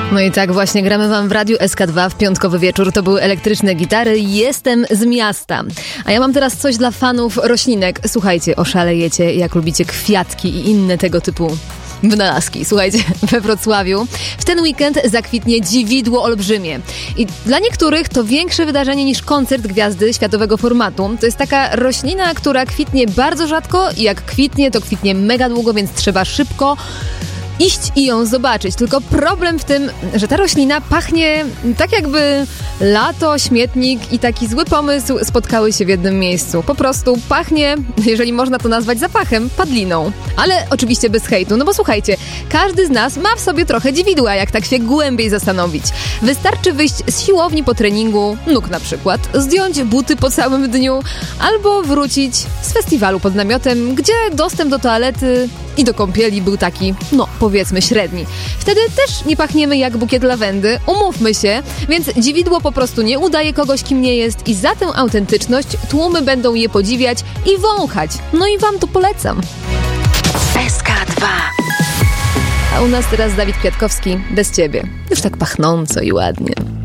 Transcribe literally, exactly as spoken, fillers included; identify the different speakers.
Speaker 1: No i tak właśnie gramy wam w Radiu S K dwa w piątkowy wieczór. To były elektryczne gitary. Jestem z miasta. A ja mam teraz coś dla fanów roślinek. Słuchajcie, oszalejecie, jak lubicie kwiatki i inne tego typu wynalazki. Słuchajcie, we Wrocławiu w ten weekend zakwitnie dziwidło olbrzymie. I dla niektórych to większe wydarzenie niż koncert gwiazdy światowego formatu. To jest taka roślina, która kwitnie bardzo rzadko i jak kwitnie, to kwitnie mega długo, więc trzeba szybko iść i ją zobaczyć. Tylko problem w tym, że ta roślina pachnie tak jakby lato, śmietnik i taki zły pomysł spotkały się w jednym miejscu. Po prostu pachnie, jeżeli można to nazwać zapachem, padliną. Ale oczywiście bez hejtu, no bo słuchajcie, każdy z nas ma w sobie trochę dziwidła, jak tak się głębiej zastanowić. Wystarczy wyjść z siłowni po treningu, nóg na przykład, zdjąć buty po całym dniu, albo wrócić z festiwalu pod namiotem, gdzie dostęp do toalety i do kąpieli był taki, no powiedzmy średni. Wtedy też nie pachniemy jak bukiet lawendy, umówmy się, więc dziwidło po prostu nie udaje kogoś, kim nie jest i za tę autentyczność tłumy będą je podziwiać i wąchać. No i wam to polecam.
Speaker 2: S K dwa.
Speaker 1: A u nas teraz Dawid Kwiatkowski, Bez ciebie. Już tak pachnąco i ładnie.